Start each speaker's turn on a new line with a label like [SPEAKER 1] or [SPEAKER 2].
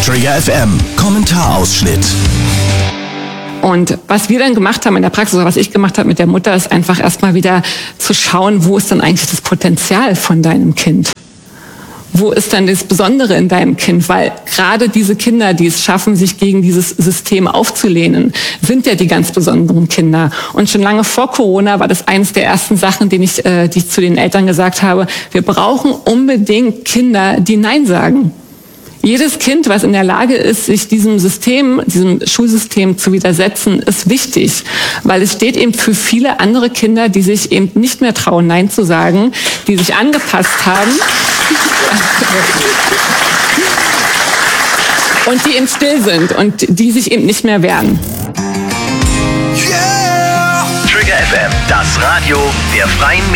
[SPEAKER 1] Trigger FM, Kommentarausschnitt.
[SPEAKER 2] Und was wir dann gemacht haben in der Praxis, oder was ich gemacht habe mit der Mutter, ist einfach erstmal wieder zu schauen, wo ist denn eigentlich das Potenzial von deinem Kind? Wo ist dann das Besondere in deinem Kind? Weil gerade diese Kinder, die es schaffen, sich gegen dieses System aufzulehnen, sind ja die ganz besonderen Kinder. Und schon lange vor Corona war das eines der ersten Sachen, die ich zu den Eltern gesagt habe. Wir brauchen unbedingt Kinder, die Nein sagen. Jedes Kind, was in der Lage ist, sich diesem Schulsystem zu widersetzen, ist wichtig, weil es steht eben für viele andere Kinder, die sich eben nicht mehr trauen, Nein zu sagen, die sich angepasst haben und die eben still sind und die sich eben nicht mehr wehren.
[SPEAKER 1] Trigger FM, das Radio der Freien